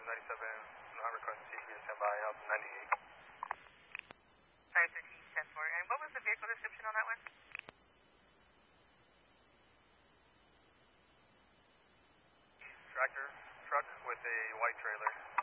97, request here, stand by, up 98. 513, 10-4. And what was the vehicle description on that one? Tractor truck with a white trailer.